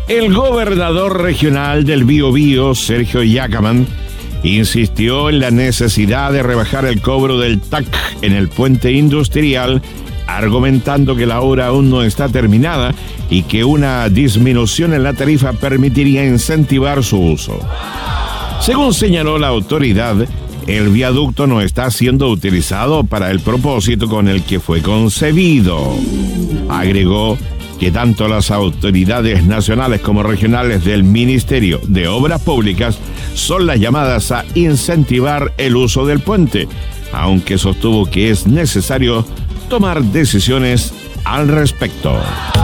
El gobernador regional del Biobío, Sergio Yacamán, insistió en la necesidad de rebajar el cobro del TAC en el puente industrial, argumentando que la obra aún no está terminada y que una disminución en la tarifa permitiría incentivar su uso. Según señaló la autoridad, el viaducto no está siendo utilizado para el propósito con el que fue concebido. Agregó que tanto las autoridades nacionales como regionales del Ministerio de Obras Públicas son las llamadas a incentivar el uso del puente, aunque sostuvo que es necesario tomar decisiones al respecto.